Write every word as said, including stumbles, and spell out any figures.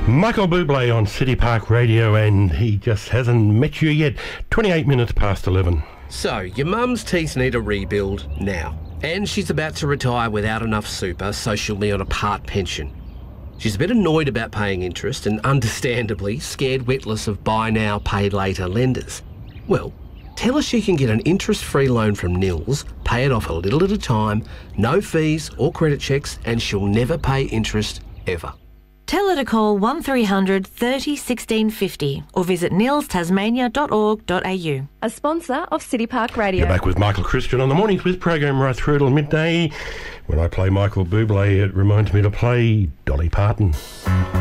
Michael Bublé on City Park Radio, and he just hasn't met you yet. twenty-eight minutes past eleven. So, your mum's teeth need a rebuild now, and she's about to retire without enough super, so she'll be on a part pension. She's a bit annoyed about paying interest and, understandably, scared witless of buy now, pay later lenders. Well, tell her she can get an interest-free loan from Nils, pay it off a little at a time, no fees or credit checks, and she'll never pay interest ever. Tell her to call one three hundred thirty sixteen fifty or visit nils tasmania dot org dot a u. A sponsor of City Park Radio. You're back with Michael Christian on the Morning Quiz program right through till midday. When I play Michael Bublé, it reminds me to play Dolly Parton.